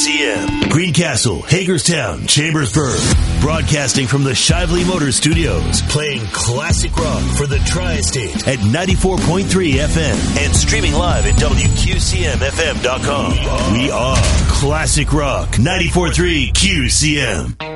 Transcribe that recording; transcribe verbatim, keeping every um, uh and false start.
C M. Greencastle, Hagerstown, Chambersburg. Broadcasting from the Shively Motor Studios. Playing classic rock for the Tri-State at ninety-four point three F M. And streaming live at W Q C M F M dot com. We are Classic Rock ninety-four point three Q C M.